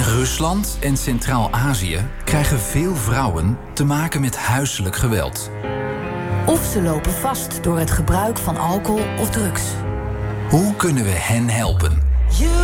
In Rusland en Centraal-Azië krijgen veel vrouwen te maken met huiselijk geweld. Of ze lopen vast door het gebruik van alcohol of drugs. Hoe kunnen we hen helpen?